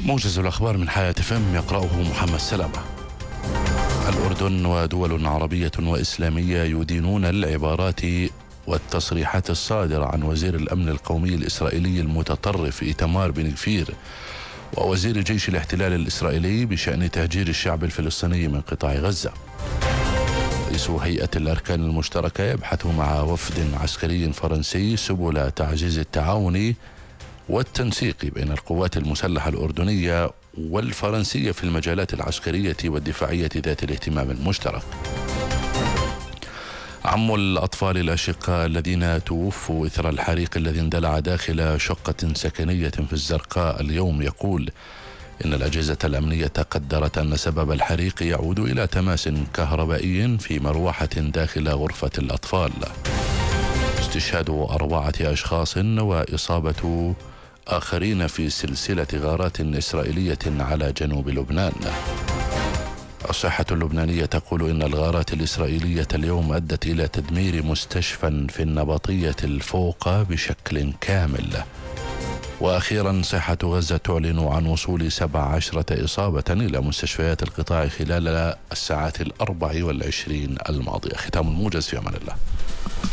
موجز الأخبار من حياة فم يقرأه محمد سلامة. الأردن ودول عربية وإسلامية يدينون العبارات والتصريحات الصادرة عن وزير الأمن القومي الإسرائيلي المتطرف إيتمار بن غفير ووزير جيش الاحتلال الإسرائيلي بشأن تهجير الشعب الفلسطيني من قطاع غزة. رئيس هيئة الأركان المشتركة يبحث مع وفد عسكري فرنسي سبل تعزيز التعاون والتنسيق بين القوات المسلحة الأردنية والفرنسية في المجالات العسكرية والدفاعية ذات الاهتمام المشترك. عم الأطفال الأشقاء الذين توفوا إثر الحريق الذي اندلع داخل شقة سكنية في الزرقاء اليوم يقول إن الأجهزة الأمنية قدرت أن سبب الحريق يعود إلى تماس كهربائي في مروحة داخل غرفة الأطفال. استشهاد 4 أشخاص وإصابة آخرين في سلسلة غارات إسرائيلية على جنوب لبنان. الصحة اللبنانية تقول إن الغارات الإسرائيلية اليوم أدت إلى تدمير مستشفى في النبطية الفوقة بشكل كامل. وأخيرا صحة غزة تعلن عن وصول 17 إصابة إلى مستشفيات القطاع خلال الساعات 24 الماضية. ختام الموجز، في أمان الله.